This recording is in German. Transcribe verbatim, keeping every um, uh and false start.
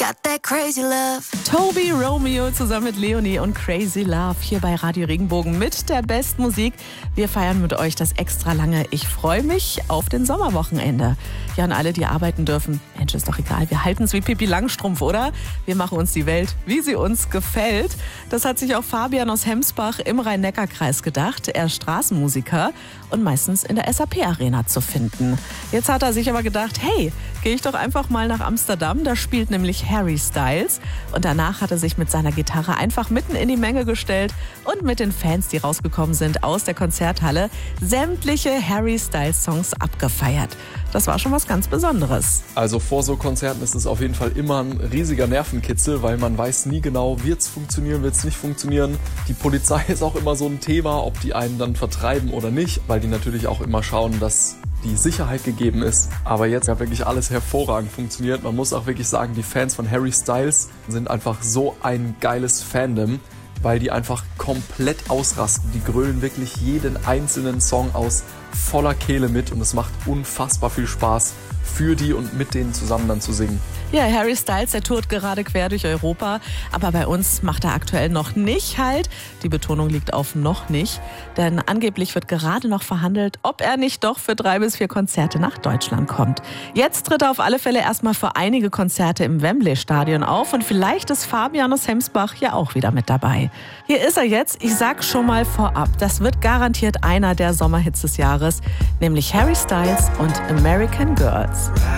got that crazy love. Toby Romeo zusammen mit Leonie und Crazy Love hier bei Radio Regenbogen mit der Bestmusik. Wir feiern mit euch das extra lange Ich freue mich auf den Sommerwochenende. Ja, und alle, die arbeiten dürfen, Mensch, ist doch egal, wir halten es wie Pippi Langstrumpf, oder? Wir machen uns die Welt, wie sie uns gefällt. Das hat sich auch Fabian aus Hemsbach im Rhein-Neckar-Kreis gedacht. Er ist Straßenmusiker und meistens in der S A P-Arena zu finden. Jetzt hat er sich aber gedacht, hey, gehe ich doch einfach mal nach Amsterdam. Da spielt nämlich Harry Styles. Und danach hat er sich mit seiner Gitarre einfach mitten in die Menge gestellt und mit den Fans, die rausgekommen sind aus der Konzerthalle, sämtliche Harry Styles Songs abgefeiert. Das war schon was ganz Besonderes. Also vor so Konzerten ist es auf jeden Fall immer ein riesiger Nervenkitzel, weil man weiß nie genau, wird es funktionieren, wird es nicht funktionieren. Die Polizei ist auch immer so ein Thema, ob die einen dann vertreiben oder nicht, weil die natürlich auch immer schauen, dass die Sicherheit gegeben ist. Aber jetzt hat wirklich alles hervorragend funktioniert. Man muss auch wirklich sagen, die Fans von Harry Styles sind einfach so ein geiles Fandom, weil die einfach komplett ausrasten. Die grölen wirklich jeden einzelnen Song aus voller Kehle mit und es macht unfassbar viel Spaß, für die und mit denen zusammen dann zu singen. Ja, Harry Styles, der tourt gerade quer durch Europa, aber bei uns macht er aktuell noch nicht Halt. Die Betonung liegt auf noch nicht, denn angeblich wird gerade noch verhandelt, ob er nicht doch für drei bis vier Konzerte nach Deutschland kommt. Jetzt tritt er auf alle Fälle erstmal für einige Konzerte im Wembley-Stadion auf und vielleicht ist Fabian aus Hemsbach ja auch wieder mit dabei. Hier ist er jetzt, ich sag schon mal vorab, das wird garantiert einer der Sommerhits des Jahres, nämlich Harry Styles und American Girls.